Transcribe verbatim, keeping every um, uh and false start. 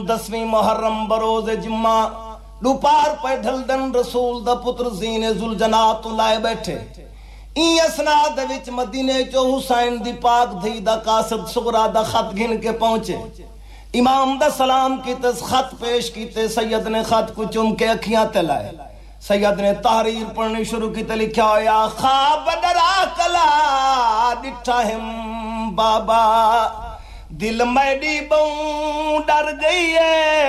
दसवीं मुहर्रम बरोज जुम्मा दुपार पे ढलदन रसूल दा पुत्र जीने जुल जनाब तो लाए बैठे ई असनाद विच मदीने चो हुसैन दी पाक धी दा कासिद सुगरा दा खत गिन के पहुंचे इमाम दा सलाम कीते खत पेश कीते सैयद ने खत को चुम के अखियां ते लाए सैयद ने तहरीर पढ़नी शुरू की ते लिखा होया ख्वाब डरा कला डिठा हिम बाबा दिल मैडी बहु डर गई है